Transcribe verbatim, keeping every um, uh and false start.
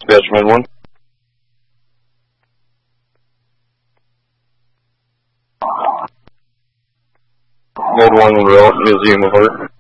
Dispatch Med one. Med one, Route Museum of Art.